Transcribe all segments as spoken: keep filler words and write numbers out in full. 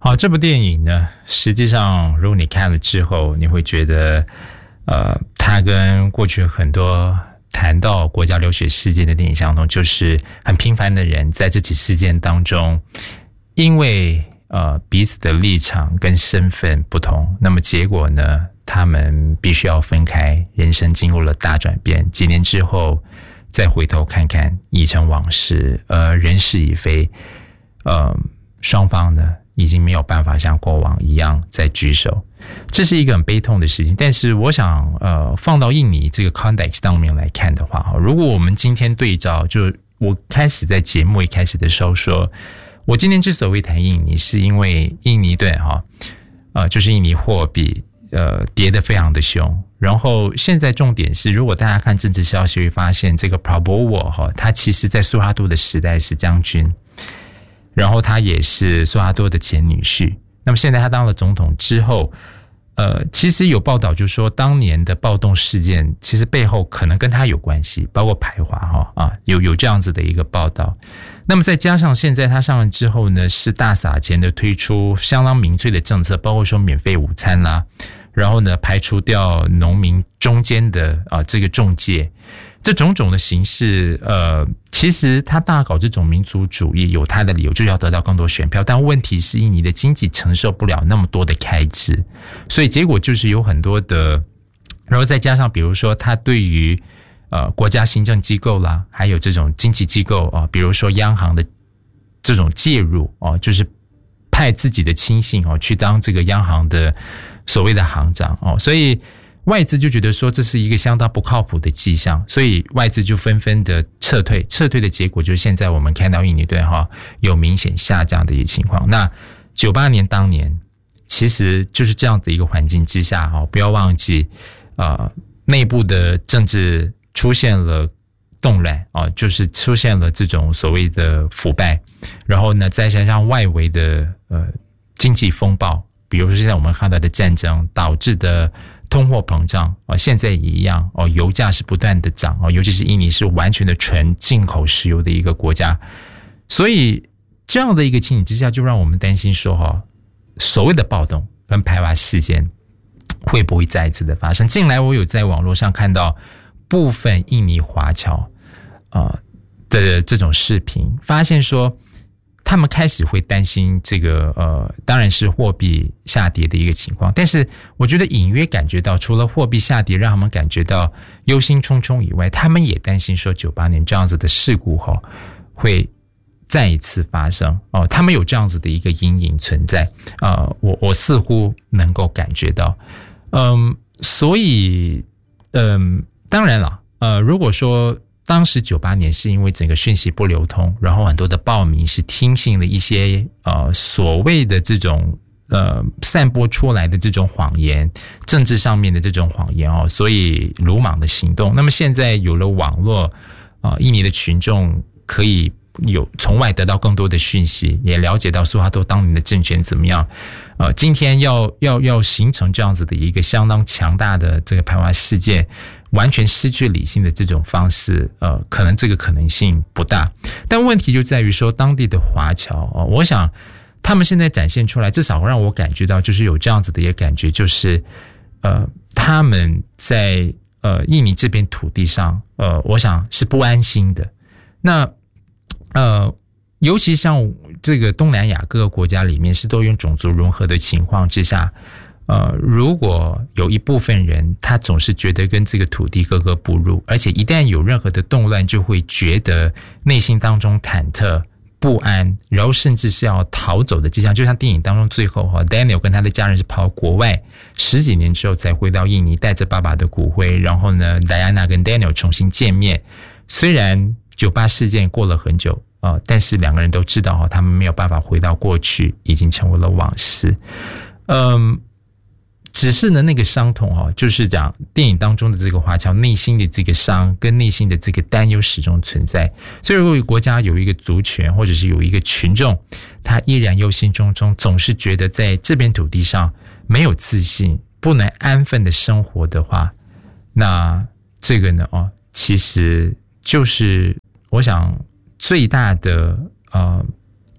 好，这部电影呢，实际上如果你看了之后，你会觉得，呃，它跟过去很多谈到国家流血事件的电影相同，就是很平凡的人在这起事件当中，因为呃彼此的立场跟身份不同，那么结果呢，他们必须要分开，人生经过了大转变，几年之后再回头看看，已成往事，呃，人事已非，呃，双方呢已经没有办法像过往一样再聚首，这是一个很悲痛的事情。但是我想，呃，放到印尼这个 context 当面来看的话，如果我们今天对照，就我开始在节目一开始的时候说，我今天之所以谈印尼，是因为印尼对哈，呃，就是印尼货币呃跌得非常的凶。然后现在重点是，如果大家看政治消息，会发现这个 Prabowo 哈，他其实在苏哈多的时代是将军。然后他也是苏哈多的前女婿，那么现在他当了总统之后，呃，其实有报道就说当年的暴动事件其实背后可能跟他有关系，包括排华哈啊，有有这样子的一个报道。那么再加上现在他上任之后呢，是大撒钱的推出相当民粹的政策，包括说免费午餐啦，然后呢排除掉农民中间的啊这个中介。这种种的形式，呃，其实他大搞这种民族主义有他的理由，就是要得到更多选票。但问题是，印尼的经济承受不了那么多的开支，所以结果就是有很多的，然后再加上比如说他对于呃国家行政机构啦，还有这种经济机构啊、呃，比如说央行的这种介入哦、呃，就是派自己的亲信哦、呃、去当这个央行的所谓的行长哦、呃，所以。外资就觉得说这是一个相当不靠谱的迹象，所以外资就纷纷的撤退，撤退的结果就是现在我们看到印尼队哈有明显下降的一个情况。那九八年当年其实就是这样的一个环境之下哈，不要忘记呃内部的政治出现了动乱啊，就是出现了这种所谓的腐败，然后呢再加上外围的呃经济风暴，比如说现在我们看到的战争导致的。通货膨胀啊，现在也一样哦，油价是不断的涨哦，尤其是印尼是完全的纯进口石油的一个国家，所以这样的一个情形之下，就让我们担心说哈，所谓的暴动跟排华事件会不会再一次的发生？近来我有在网络上看到部分印尼华侨啊、呃、的这种视频，发现说。他们开始会担心这个呃，当然是货币下跌的一个情况，但是我觉得隐约感觉到，除了货币下跌让他们感觉到忧心忡忡以外，他们也担心说九八年这样子的事故后会再一次发生哦、呃，他们有这样子的一个阴影存在啊、呃，我我似乎能够感觉到，嗯，所以嗯，当然了，呃，如果说。当时九八年是因为整个讯息不流通，然后很多的暴民是听信了一些呃所谓的这种呃散播出来的这种谎言，政治上面的这种谎言哦，所以鲁莽的行动。那么现在有了网络啊、呃，印尼的群众可以有从外得到更多的讯息，也了解到苏哈多当年的政权怎么样。呃，今天要要要形成这样子的一个相当强大的这个排华事件。完全失去理性的这种方式，呃，可能这个可能性不大。但问题就在于说，当地的华侨、呃、我想他们现在展现出来，至少让我感觉到，就是有这样子的一个感觉，就是呃，他们在呃印尼这片土地上，呃，我想是不安心的。那呃，尤其像这个东南亚各个国家里面是都用种族融合的情况之下。呃，如果有一部分人他总是觉得跟这个土地格格不入，而且一旦有任何的动乱，就会觉得内心当中忐忑不安，然后甚至是要逃走的迹象。就像电影当中最后哈 ，Daniel 跟他的家人是跑到国外十几年之后才回到印尼，带着爸爸的骨灰，然后呢 ，Diana 跟 Daniel 重新见面。虽然九八事件过了很久啊、呃，但是两个人都知道哈，他们没有办法回到过去，已经成为了往事。嗯。只是呢，那个伤痛哈、哦，就是讲电影当中的这个华侨内心的这个伤，跟内心的这个担忧始终存在。所以，如果国家有一个族群，或者是有一个群众，他依然忧心忡忡，总是觉得在这片土地上没有自信，不能安分的生活的话，那这个呢，哦，其实就是我想最大的呃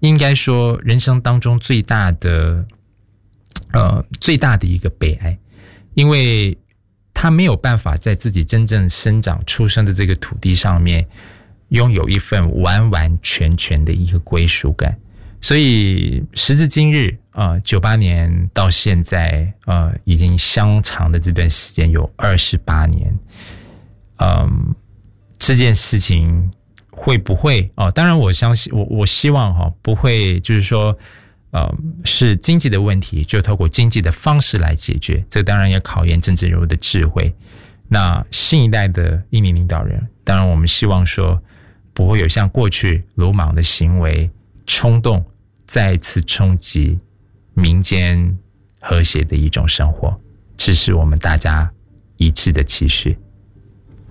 应该说人生当中最大的呃最大的一个悲哀，因为他没有办法在自己真正生长出生的这个土地上面拥有一份完完全全的一个归属感。所以时至今日啊，九八年到现在呃，已经相长的这段时间有二十八年。嗯，这件事情会不会哦？当然，我相信我我希望哈、哦、不会，就是说呃是经济的问题，就透过经济的方式来解决。这当然也考验政治人物的智慧。那新一代的印尼领导人，当然我们希望说不会有像过去鲁莽的行为、冲动。再次冲击民间和谐的一种生活，这是我们大家一致的期许。